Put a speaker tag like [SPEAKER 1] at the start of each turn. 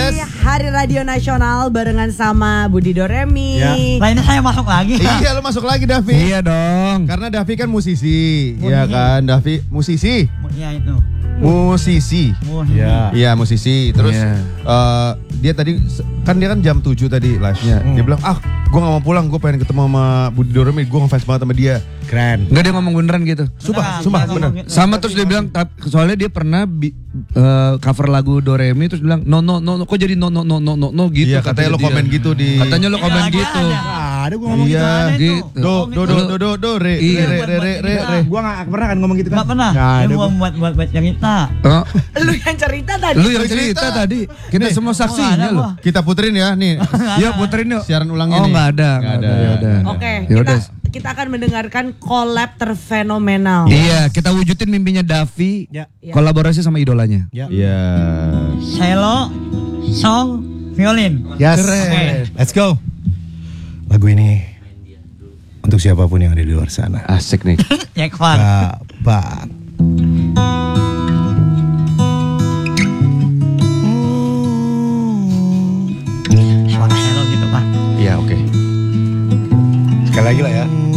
[SPEAKER 1] Hari Radio Nasional barengan sama Budi Doremi.
[SPEAKER 2] Ya.
[SPEAKER 3] Lainnya saya masuk lagi.
[SPEAKER 2] Iya, lu masuk lagi Davi.
[SPEAKER 4] Iya dong.
[SPEAKER 2] Karena Davi kan musisi, iya kan? Davi musisi.
[SPEAKER 3] Ya itu.
[SPEAKER 2] Musisi.
[SPEAKER 4] Iya.
[SPEAKER 2] Iya, musisi. Terus
[SPEAKER 4] Iya.
[SPEAKER 2] dia tadi kan jam 7 tadi live-nya. Dia bilang, "Gua gak mau pulang, gue pengen ketemu sama Budi Doremi, gue ngefans banget sama dia."
[SPEAKER 4] Keren. Enggak, dia ngomong beneran gitu.
[SPEAKER 2] Sumpah bener.
[SPEAKER 4] Sama terus dia bilang, soalnya dia pernah cover lagu Doremi terus bilang no kok jadi no gitu.
[SPEAKER 2] Iya, katanya lo komen gitu di.
[SPEAKER 4] Katanya lo komen gitu.
[SPEAKER 5] Ada gue ngomong
[SPEAKER 2] Iya,
[SPEAKER 4] gitu.
[SPEAKER 2] do re re.
[SPEAKER 5] Gue gak pernah kan ngomong gitu kan.
[SPEAKER 3] Gak pernah.
[SPEAKER 5] Nggak ada
[SPEAKER 3] Dia
[SPEAKER 5] gua.
[SPEAKER 3] buat yang kita.
[SPEAKER 4] Oh,
[SPEAKER 1] Lu yang cerita tadi.
[SPEAKER 4] lu yang cerita tadi. Kita semua saksinya
[SPEAKER 3] ada
[SPEAKER 4] lo.
[SPEAKER 3] gua.
[SPEAKER 2] Kita puterin ya nih.
[SPEAKER 4] Iya, puterin yuk.
[SPEAKER 2] Siaran ulangnya
[SPEAKER 4] Oh,
[SPEAKER 2] nih.
[SPEAKER 4] enggak ada.
[SPEAKER 2] Nggak ada.
[SPEAKER 4] Yaudah.
[SPEAKER 1] Oke,
[SPEAKER 4] Yaudah.
[SPEAKER 1] kita akan mendengarkan collab terfenomenal.
[SPEAKER 4] Iya, kita wujudin mimpinya Davi.
[SPEAKER 5] Ya.
[SPEAKER 4] Kolaborasi sama idolanya.
[SPEAKER 2] Iya.
[SPEAKER 3] Cello, song, violin.
[SPEAKER 5] Yes.
[SPEAKER 3] Oke.
[SPEAKER 5] Let's go. Lagu ini untuk siapapun yang ada di luar sana.
[SPEAKER 4] Asik nih.
[SPEAKER 3] Cek fun.
[SPEAKER 5] Bang.
[SPEAKER 3] Suara cello gitu Pak.
[SPEAKER 2] Iya, oke.
[SPEAKER 5] Sekali lagi lah ya.